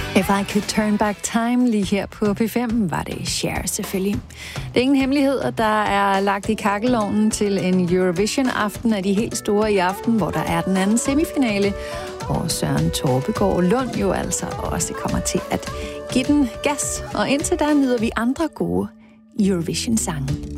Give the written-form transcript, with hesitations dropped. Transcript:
If I Could Turn Back Time lige her på P5, var det Cher selvfølgelig. Det er ingen hemmelighed, at der er lagt i kakkelovnen til en Eurovision-aften af de helt store i aften, hvor der er den anden semifinale, hvor Søren Torpegaard Lund jo altså også kommer til at give den gas. Og indtil der nyder vi andre gode Eurovision-sange.